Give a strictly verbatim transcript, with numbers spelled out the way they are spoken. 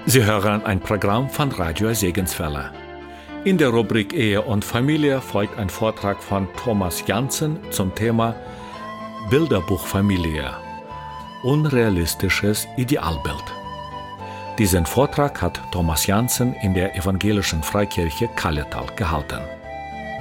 Sie hören ein Programm von Radio Segenswelle. In der Rubrik Ehe und Familie folgt ein Vortrag von Thomas Janzen zum Thema Bilderbuchfamilie. Unrealistisches Idealbild. Diesen Vortrag hat Thomas Janzen in der Evangelischen Freikirche Kalletal gehalten.